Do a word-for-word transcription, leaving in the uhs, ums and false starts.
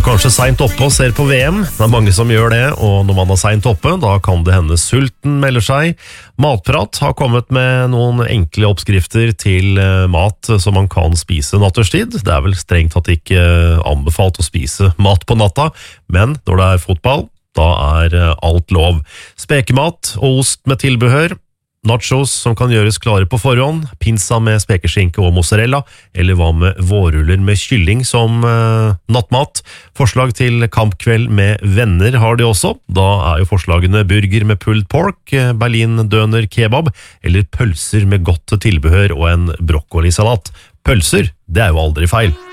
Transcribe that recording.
er kanskje sent oppe og ser på V M. Det er mange som gjør det, og når man er sent oppe, da kan det hende sulten melder seg. Matprat har kommet med noen enkle oppskrifter til mat som man kan spise natterstid. Det er vel strengt tatt ikke anbefalt å spise mat på natta, men når det er fotball, da er alt lov. Spekemat og ost med tilbehør, nachos som kan gjøres klare på forhånd, pizza med spekeskinke og mozzarella, eller hva med vårruller med kylling som eh, nattmat. Forslag til kampkveld med venner har de også. Da er jo forslagene burger med pulled pork, Berlin døner kebab, eller pølser med godt tilbehør og en broccolisalat. Pølser, det er jo aldri feil.